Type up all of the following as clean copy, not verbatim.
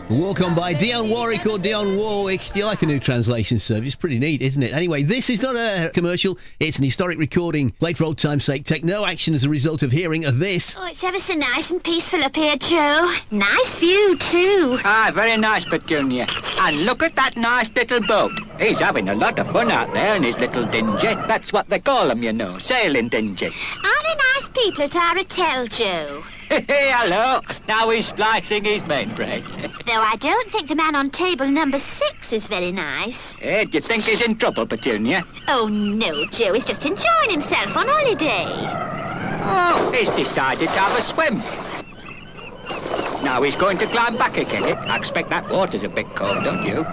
Walk On by Dionne Warwick or Dionne Warwick. Do you like a new translation service? Pretty neat, isn't it? Anyway, this is not a commercial. It's an historic recording. Played for old time's sake. Take no action as a result of hearing of this. Oh, it's ever so nice and peaceful up here, Joe. Nice view, too. Ah, very nice, Petunia. And look at that nice little boat. He's having a lot of fun out there in his little dinghy. That's what they call them, you know, sailing dinghy. Are they nice people at our hotel, Joe? Hey, hello. Now he's splicing his mainbrace. Though I don't think the man on table number 6 is very nice. Hey, do you think he's in trouble, Petunia? Oh, no, Joe. He's just enjoying himself on holiday. Oh, he's decided to have a swim. Now he's going to climb back again. I expect that water's a bit cold, don't you?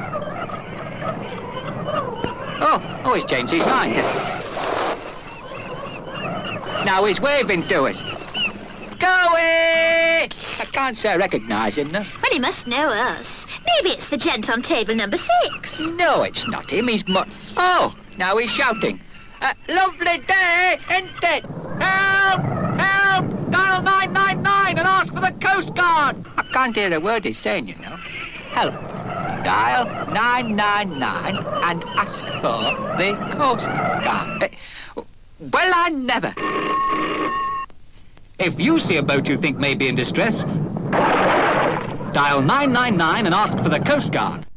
Oh, he's changed his mind. Now he's waving to us. Go away! I can't say I recognise him, though. Well, he must know us. Maybe it's the gent on table number 6. No, it's not him. He's Oh, now he's shouting. Lovely day, isn't it? Help! Help! Dial 999 and ask for the Coast Guard. I can't hear a word he's saying, you know. Help. Dial 999 and ask for the Coast Guard. Well, I never. If you see a boat you think may be in distress, dial 999 and ask for the Coast Guard.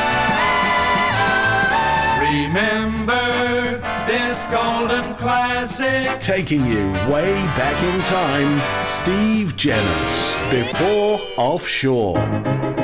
Remember this golden classic. Taking you way back in time, Steve Jenners, Before Offshore.